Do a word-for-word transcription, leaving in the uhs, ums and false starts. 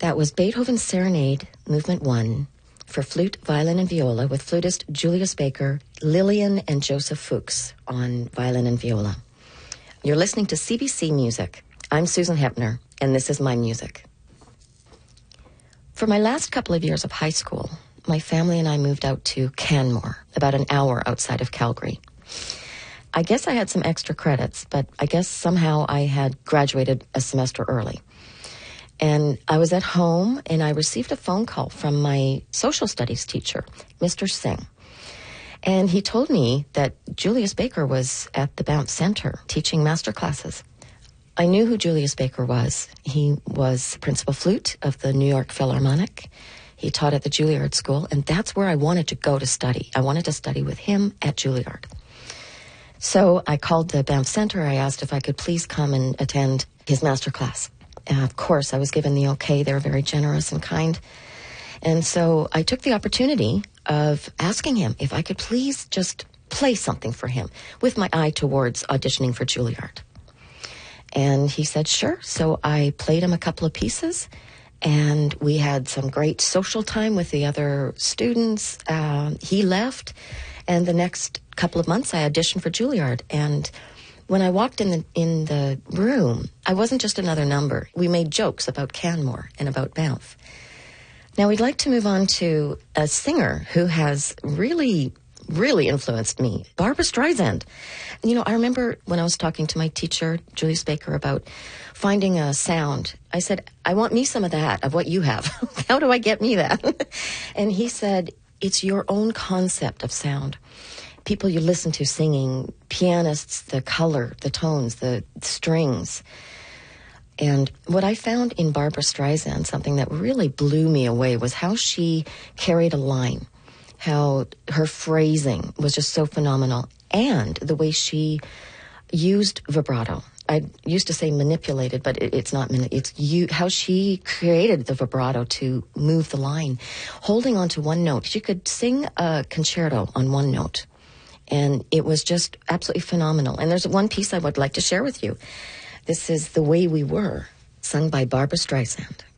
That was Beethoven's Serenade, Movement one, for flute, violin, and viola, with flutist Julius Baker, Lillian and Joseph Fuchs on violin and viola. You're listening to C B C Music. I'm Susan Hepner, and this is my music. For my last couple of years of high school, my family and I moved out to Canmore, about an hour outside of Calgary. I guess I had some extra credits, but I guess somehow I had graduated a semester early. And I was at home, and I received a phone call from my social studies teacher, Mister Singh. And he told me that Julius Baker was at the Banff Center teaching master classes. I knew who Julius Baker was. He was principal flute of the New York Philharmonic. He taught at the Juilliard School, and that's where I wanted to go to study. I wanted to study with him at Juilliard. So I called the Banff Center. I asked if I could please come and attend his master class. And of course, I was given the okay. They were very generous and kind. And so I took the opportunity of asking him if I could please just play something for him with my eye towards auditioning for Juilliard. And he said, sure. So I played him a couple of pieces, and we had some great social time with the other students. Uh, he left, and the next couple of months I auditioned for Juilliard. And when I walked in the in the room, I wasn't just another number. We made jokes about Canmore and about Banff. Now we'd like to move on to a singer who has really, really influenced me, Barbra Streisand. You know, I remember when I was talking to my teacher, Julius Baker, about finding a sound. I said, I want me some of that, of what you have. How do I get me that? And he said, it's your own concept of sound. People you listen to singing, pianists, the color, the tones, the strings. And what I found in Barbra Streisand, something that really blew me away, was how she carried a line, how her phrasing was just so phenomenal, and the way she used vibrato. I used to say manipulated, but it, it's not. It's you, how she created the vibrato to move the line, holding on to one note. She could sing a concerto on one note. And it was just absolutely phenomenal. And there's one piece I would like to share with you. This is The Way We Were, sung by Barbra Streisand.